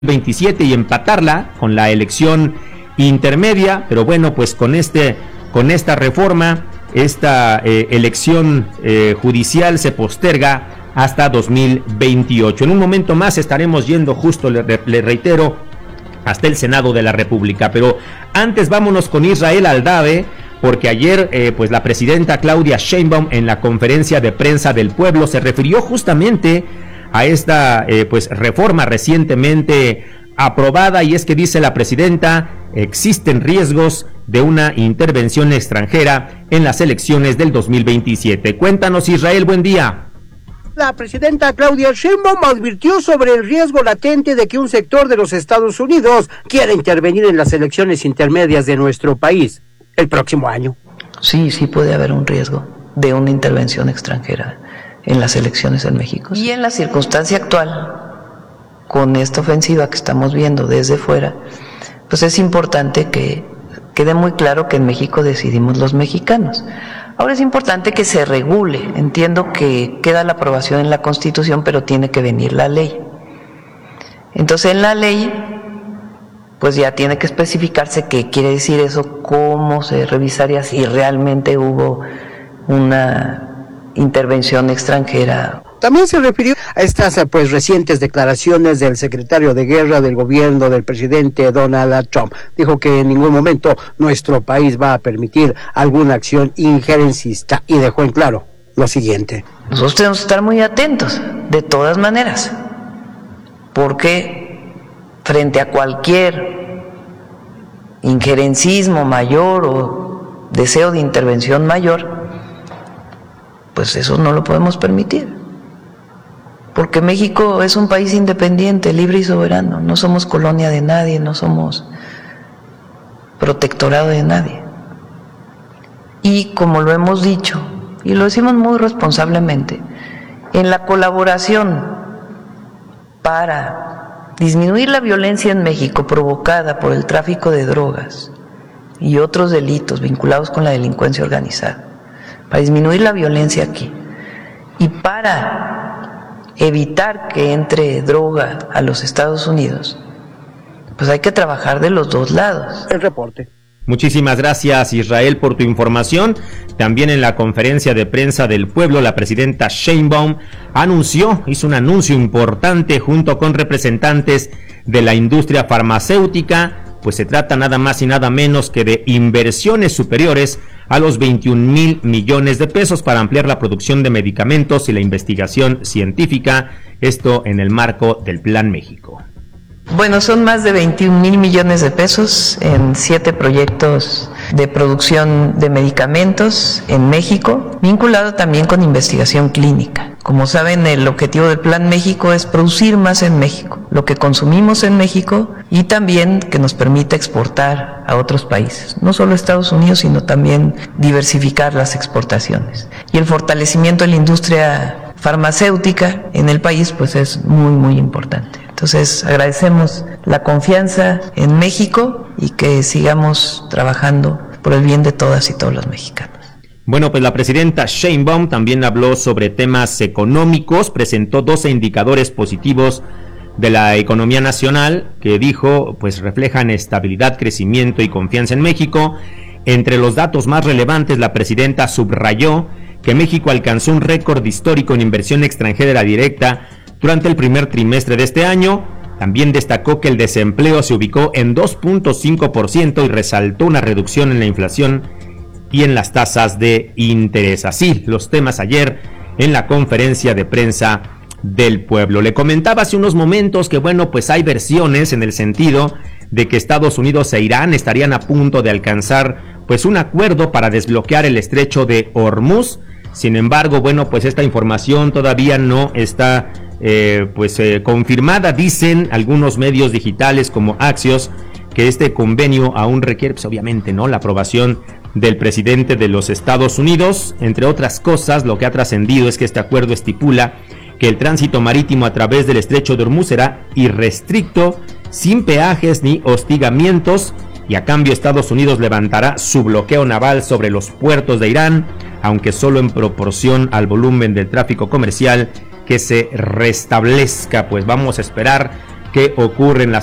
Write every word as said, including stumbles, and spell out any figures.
veintisiete y empatarla con la elección intermedia, pero bueno, pues con este con esta reforma, esta eh, elección eh, judicial se posterga hasta dos mil veintiocho. En un momento más estaremos yendo justo, le, le reitero, hasta el Senado de la República, pero antes vámonos con Israel Aldave, porque ayer eh, pues la presidenta Claudia Sheinbaum en la conferencia de prensa del pueblo se refirió justamente a esta eh, pues reforma recientemente aprobada, y es que dice la presidenta, existen riesgos de una intervención extranjera en las elecciones del dos mil veintisiete. Cuéntanos, Israel, buen día. La presidenta Claudia Sheinbaum advirtió sobre el riesgo latente de que un sector de los Estados Unidos quiera intervenir en las elecciones intermedias de nuestro país el próximo año. Sí, sí puede haber un riesgo de una intervención extranjera en las elecciones en México. Y en la circunstancia actual, con esta ofensiva que estamos viendo desde fuera, pues es importante que quede muy claro que en México decidimos los mexicanos. Ahora es importante que se regule. Entiendo que queda la aprobación en la Constitución, pero tiene que venir la ley. Entonces en la ley, pues ya tiene que especificarse qué quiere decir eso, cómo se revisaría si realmente hubo una intervención extranjera. También se refirió a estas pues recientes declaraciones del secretario de Guerra del gobierno del presidente Donald Trump. Dijo que en ningún momento nuestro país va a permitir alguna acción injerencista y dejó en claro lo siguiente. Nosotros tenemos que estar muy atentos, de todas maneras, porque frente a cualquier injerencismo mayor o deseo de intervención mayor, pues eso no lo podemos permitir, porque México es un país independiente, libre y soberano, no somos colonia de nadie, no somos protectorado de nadie. Y como lo hemos dicho, y lo decimos muy responsablemente, en la colaboración para disminuir la violencia en México provocada por el tráfico de drogas y otros delitos vinculados con la delincuencia organizada, para disminuir la violencia aquí y para evitar que entre droga a los Estados Unidos, pues hay que trabajar de los dos lados. El reporte. Muchísimas gracias, Israel, por tu información. También en la conferencia de prensa del pueblo, la presidenta Sheinbaum anunció, hizo un anuncio importante junto con representantes de la industria farmacéutica, pues se trata nada más y nada menos que de inversiones superiores a los veintiún mil millones de pesos para ampliar la producción de medicamentos y la investigación científica, esto en el marco del Plan México. Bueno, son más de veintiún mil millones de pesos en siete proyectos de producción de medicamentos en México, vinculado también con investigación clínica. Como saben, el objetivo del Plan México es producir más en México, lo que consumimos en México, y también que nos permita exportar a otros países, no solo a Estados Unidos, sino también diversificar las exportaciones. Y el fortalecimiento de la industria farmacéutica en el país, pues es muy, muy importante. Entonces, agradecemos la confianza en México y que sigamos trabajando por el bien de todas y todos los mexicanos. Bueno, pues la presidenta Sheinbaum también habló sobre temas económicos, presentó doce indicadores positivos de la economía nacional que dijo, pues reflejan estabilidad, crecimiento y confianza en México. Entre los datos más relevantes, la presidenta subrayó que México alcanzó un récord histórico en inversión extranjera directa durante el primer trimestre de este año. También destacó que el desempleo se ubicó en dos punto cinco por ciento y resaltó una reducción en la inflación y en las tasas de interés. Así los temas ayer en la conferencia de prensa del pueblo. Le comentaba hace unos momentos que bueno, pues hay versiones en el sentido de que Estados Unidos e Irán estarían a punto de alcanzar pues un acuerdo para desbloquear el estrecho de Hormuz. Sin embargo, bueno, pues esta información todavía no está eh, pues eh, confirmada. Dicen algunos medios digitales como Axios que este convenio aún requiere, pues obviamente, ¿no?, la aprobación del presidente de los Estados Unidos. Entre otras cosas, lo que ha trascendido es que este acuerdo estipula que el tránsito marítimo a través del estrecho de Hormuz será irrestricto, sin peajes ni hostigamientos, y a cambio Estados Unidos levantará su bloqueo naval sobre los puertos de Irán, aunque solo en proporción al volumen del tráfico comercial que se restablezca. Pues vamos a esperar qué ocurre en la